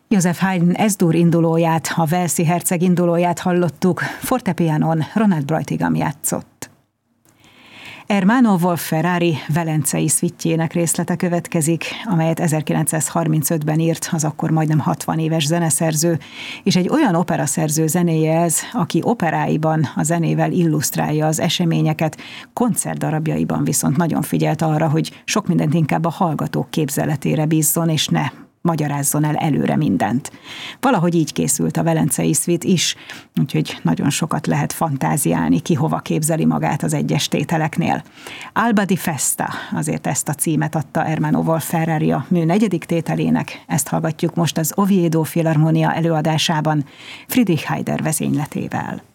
József Haydn S-dur indulóját, a walesi herceg indulóját hallottuk, fortepianon Ronald Bräutigam játszott. Ermanno Wolf-Ferrari velencei szvittjének részlete következik, amelyet 1935-ben írt az akkor majdnem 60 éves zeneszerző, és egy olyan operaszerző zenéje ez, aki operáiban a zenével illusztrálja az eseményeket, koncertdarabjaiban viszont nagyon figyelt arra, hogy sok mindent inkább a hallgatók képzeletére bízzon, és ne magyarázzon el előre mindent. Valahogy így készült a velencei szvit is, úgyhogy nagyon sokat lehet fantáziálni, ki hova képzeli magát az egyes tételeknél. Alba di Festa, azért ezt a címet adta Ermanno Wolf-Ferrari a mű 4. tételének, ezt hallgatjuk most az Oviedo Filharmonia előadásában Friedrich Heider vezényletével.